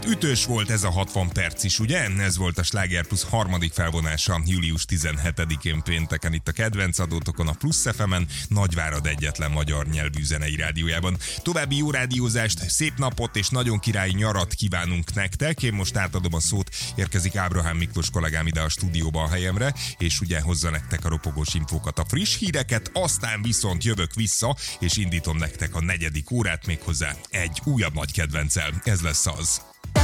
Hát ütős volt ez a 60 perc is, ugye? Ez volt a Sláger Plus harmadik felvonása július 17-én pénteken itt a kedvenc adótokon, a Plusz FM-en, Nagyvárad egyetlen magyar nyelvű zenei rádiójában. További jó rádiózást, szép napot és nagyon királyi nyarat kívánunk nektek. Én most átadom a szót, érkezik Ábrahám Miklós kollégám ide a stúdióba a helyemre, és ugye hozza nektek a ropogós infókat, a friss híreket, aztán viszont jövök vissza, és indítom nektek a negyedik órát, méghozzá egy újabb nagy kedvenccel. Ez lesz az.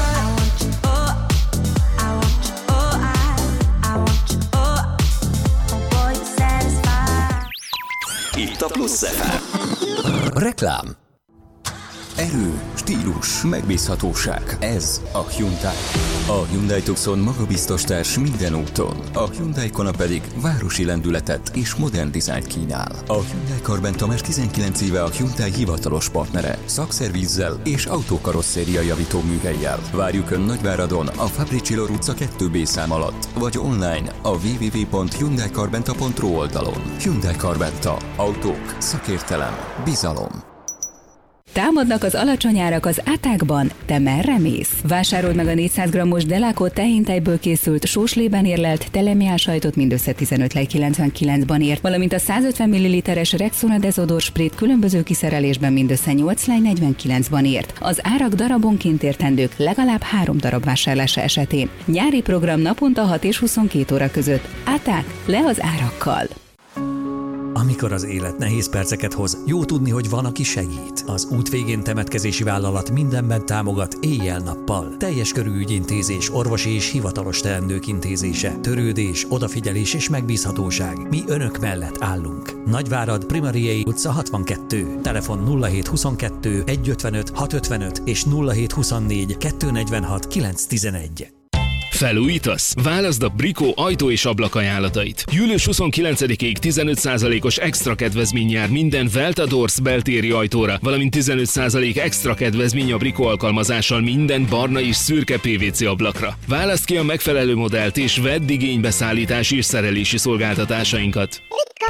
Itt a Plusz FM. Reklám. Erő, stílus, megbízhatóság. Ez a Hyundai. A Hyundai Tucson magabiztos társ minden úton. A Hyundai Kona pedig városi lendületet és modern dizájnt kínál. A Hyundai Karbenta már 19 éve a Hyundai hivatalos partnere. Szakszervízzel és autókarosszéria javító műhellyel. Várjuk Ön Nagyváradon a Fabricilor utca 2B szám alatt, vagy online a www.hyundaikarbenta.ru oldalon. Hyundai Karbenta. Autók, szakértelem, bizalom. Támadnak az alacsony árak az átákban, te merre mész? Vásárold meg a 400 g-os Delaco tehéntejből készült sóslében érlelt telemiál sajtot mindössze 15,99-ban ért, valamint a 150 ml-es Rexona Desodor Sprayt különböző kiszerelésben mindössze 8,49-ban ért. Az árak darabonként értendők legalább 3 darab vásárlása esetén. Nyári program naponta 6 és 22 óra között. Áták, le az árakkal! Amikor az élet nehéz perceket hoz, jó tudni, hogy van, aki segít. Az Út végén temetkezési vállalat mindenben támogat éjjel-nappal. Teljes körű ügyintézés, orvosi és hivatalos teendők intézése, törődés, odafigyelés és megbízhatóság. Mi Önök mellett állunk. Nagyvárad, Primariei utca 62. Telefon 0722 155 655 és 0724 246 911. Felújítasz? Válaszd a Brico ajtó és ablak ajánlatait. Július 29-ig 15%-os extra kedvezmény jár minden Velta Doors beltéri ajtóra, valamint 15% extra kedvezmény a Brico alkalmazással minden barna és szürke PVC ablakra. Válaszd ki a megfelelő modellt és vedd igénybe szállítási és szerelési szolgáltatásainkat.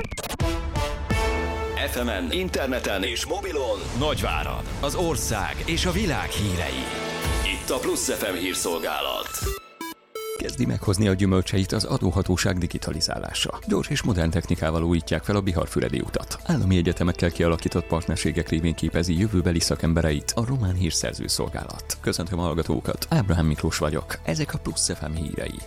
FM-en, interneten és mobilon Nagyvárad, az ország és a világ hírei. Itt a Plusz FM hírszolgálat. Kezdi meghozni a gyümölcseit az adóhatóság digitalizálása. Gyors és modern technikával újítják fel a Bihar-Füredi utat. Állami egyetemekkel kialakított partnerségek révén képezi jövőbeli szakembereit a Román Hírszerző Szolgálat. Köszöntöm a hallgatókat, Ábrahám Miklós vagyok. Ezek a Plusz FM hírei.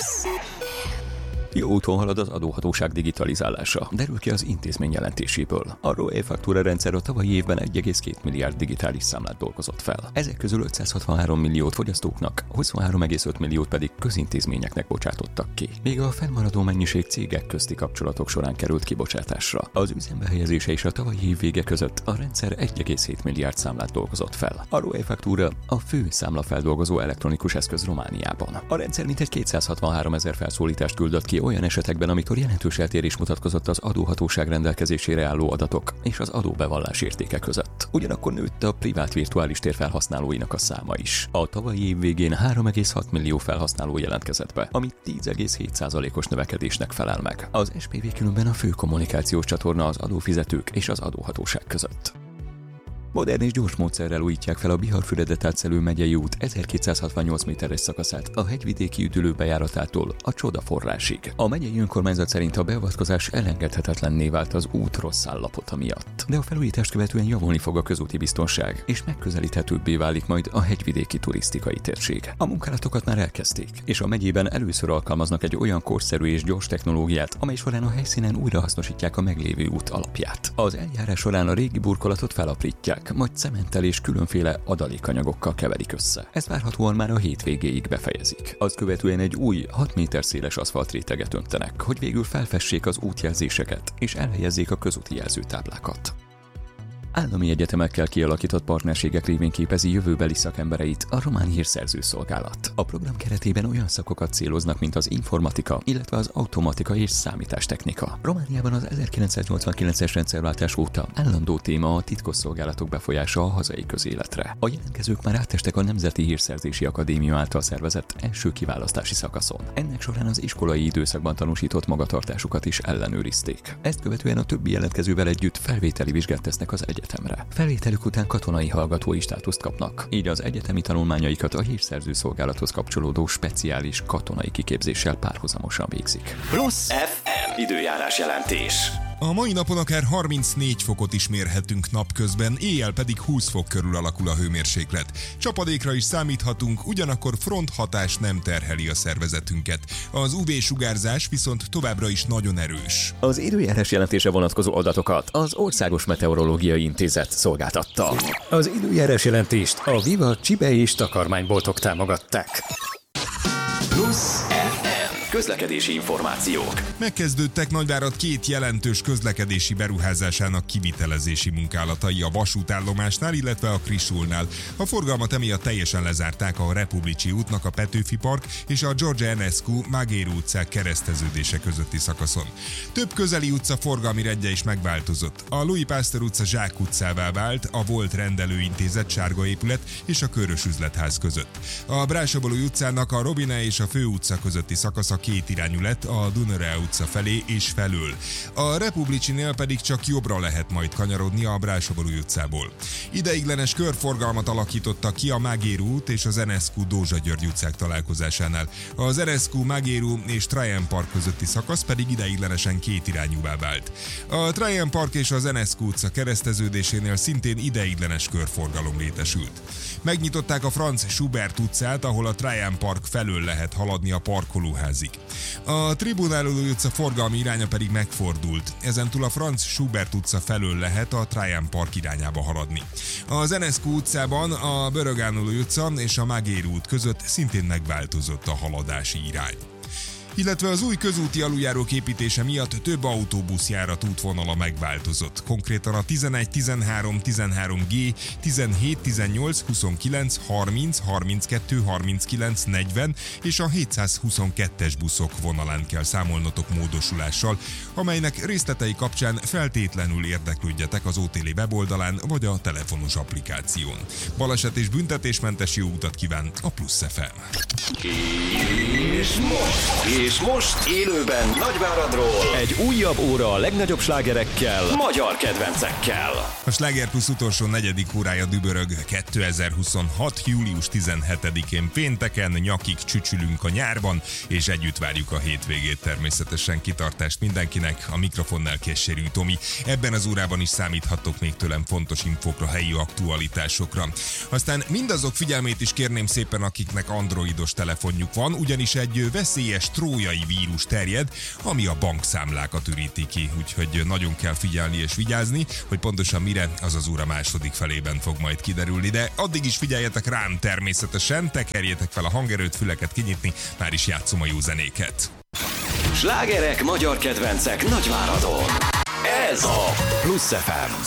Jó úton halad az adóhatóság digitalizálása, derül ki az intézmény jelentéséből. A ROE faktúra rendszer a tavalyi évben 1,2 milliárd digitális számlát dolgozott fel. Ezek közül 563 milliót fogyasztóknak, 23,5 milliót pedig közintézményeknek bocsátottak ki. Még a fennmaradó mennyiség cégek közti kapcsolatok során került kibocsátásra. Az üzembe helyezése és a tavalyi év vége között a rendszer 1,7 milliárd számlát dolgozott fel. A ROE faktúra a fő számlafeldolgozó elektronikus eszköz Romániában. A rendszer mintegy 263 000 felszólítást küldött ki olyan esetekben, amikor jelentős eltérés mutatkozott az adóhatóság rendelkezésére álló adatok és az adóbevallás értéke között. Ugyanakkor nőtt a privát virtuális tér felhasználóinak a száma is. A tavalyi év végén 3,6 millió felhasználó jelentkezett be, ami 10,7%-os növekedésnek felel meg. Az SPV különben a fő kommunikációs csatorna az adófizetők és az adóhatóság között. Modern és gyors módszerrel újítják fel a Bihar-Füredet átszelő megyei út 1268 méteres szakaszát a hegyvidéki üdülő bejáratától a Csodaforrásig. A megyei önkormányzat szerint a beavatkozás elengedhetetlenné vált az út rossz állapota miatt. De a felújítást követően javulni fog a közúti biztonság, és megközelíthetőbbé válik majd a hegyvidéki turisztikai térség. A munkálatokat már elkezdték, és a megyében először alkalmaznak egy olyan korszerű és gyors technológiát, amely során a helyszínen újrahasznosítják a meglévő út alapját. Az eljárás során a régi burkolatot felaprítják, majd cementtel és különféle adalékanyagokkal keverik össze. Ezt várhatóan már a hétvégéig befejezik. Azt követően egy új 6 méter széles aszfaltréteget öntenek, hogy végül felfessék az útjelzéseket és elhelyezzék a közúti jelzőtáblákat. Állami egyetemekkel kialakított partnerségek révén képezi jövőbeli szakembereit a Román Hírszerző Szolgálat. A program keretében olyan szakokat céloznak, mint az informatika, illetve az automatika és számítástechnika. Romániában az 1989-es rendszerváltás óta állandó téma a titkosszolgálatok befolyása a hazai közéletre. A jelentkezők már átestek a Nemzeti Hírszerzési Akadémia által szervezett első kiválasztási szakaszon. Ennek során az iskolai időszakban tanúsított magatartásukat is ellenőrizték. Ezt követően a többi jelentkezővel együtt felvételi vizsgát tesznek az egyetemen. egyetemre. Felvételük után katonai hallgatói státuszt kapnak, így az egyetemi tanulmányaikat a hírszerző szolgálathoz kapcsolódó speciális katonai kiképzéssel párhuzamosan végzik. Plusz FM időjárás jelentés. A mai napon akár 34 fokot is mérhetünk napközben, éjjel pedig 20 fok körül alakul a hőmérséklet. Csapadékra is számíthatunk, ugyanakkor fronthatás nem terheli a szervezetünket. Az UV-sugárzás viszont továbbra is nagyon erős. Az időjárás jelentése vonatkozó adatokat az Országos Meteorológiai Intézet szolgáltatta. Az időjárás jelentést a Viva Csibe és takarmányboltok támogatták. Plusz FM közlekedési információk. Megkezdődtek Nagyvárad két jelentős közlekedési beruházásának kivitelezési munkálatai a vasútállomásnál, illetve a Krisulnál. A forgalmat emiatt teljesen lezárták a Republicsi útnak a Petőfi Park és a George Enescu Magéru utcák kereszteződése közötti szakaszon. Több közeli utca forgalmi rendje is megváltozott. A Louis Pasteur utca Zsák utcává vált, a volt rendelőintézet sárga épület és a Körös üzletház között. A Brassavoly utcának a Robinet és a Fő utca közötti szakasza két irányú lett a Dunere utca felé és felől. A Republicsinél pedig csak jobbra lehet majd kanyarodni a Brassavoly utcából. Ideiglenes körforgalmat alakítottak ki a Magéru út és az Enescu Dózsa György utcák találkozásánál. Az Enescu, Magéru és Trajan Park közötti szakasz pedig ideiglenesen két irányúvá vált. A Trajan Park és az Enescu utca kereszteződésénél szintén ideiglenes körforgalom létesült. Megnyitották a Franz Schubert utcát, ahol a Trajan Park felől lehet haladni a parkolóházig. A Tribunálódó utca forgalmi iránya pedig megfordult. Ezentúl a Franz Schubert utca felől lehet a Trajan Park irányába haladni. Az Enescu utcában a Börögánoló utca és a Magéru út között szintén megváltozott a haladási irány. Illetve az új közúti aluljárók építése miatt több autóbuszjárat útvonala megváltozott. Konkrétan a 11, 13, 13G, 17, 18, 29, 30, 32, 39, 40 és a 722-es buszok vonalán kell számolnotok módosulással, amelynek részletei kapcsán feltétlenül érdeklődjetek az OTL weboldalán vagy a telefonos applikáción. Baleset és büntetésmentes jó utat kíván a Plusz FM. És most élőben Nagyváradról egy újabb óra a legnagyobb slágerekkel, magyar kedvencekkel. A Sláger Plus utolsó negyedik órája dübörög 2026. július 17-én pénteken, nyakig csücsülünk a nyárban, és együtt várjuk a hétvégét. Természetesen kitartást mindenkinek, a mikrofonnál Kessérű Tomi. Ebben az órában is számíthattok még tőlem fontos infokra, helyi aktualitásokra. Aztán mindazok figyelmét is kérném szépen, akiknek androidos telefonjuk van, ugyanis egy veszélyes trójai vírus terjed, ami a bankszámlákat üríti ki, úgyhogy nagyon kell figyelni és vigyázni, hogy pontosan mire, az az óra második felében fog majd kiderülni, de addig is figyeljetek rám természetesen, tekerjétek fel a hangerőt, füleket kinyitni, már is játszom a jó zenéket. Slágerek, magyar kedvencek Nagyváradon. Ez a Plusz FM.